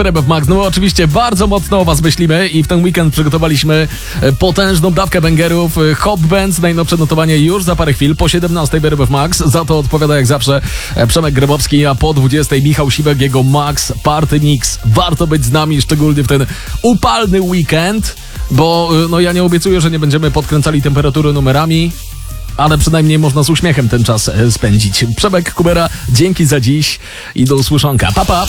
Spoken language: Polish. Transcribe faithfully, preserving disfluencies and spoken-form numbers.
R M F Max, no oczywiście bardzo mocno o was myślimy i w ten weekend przygotowaliśmy potężną dawkę bangerów. Hop Bands, najnowsze notowanie już za parę chwil, po siedemnastej w R M F Max. Za to odpowiada jak zawsze Przemek Grabowski, a po dwudziestej Michał Siwek, jego Max Party Mix. Warto być z nami, szczególnie w ten upalny weekend, bo no ja nie obiecuję, że nie będziemy podkręcali temperatury numerami, ale przynajmniej można z uśmiechem ten czas spędzić. Przemek, Kubera, dzięki za dziś i do usłyszonka. Pa, pa!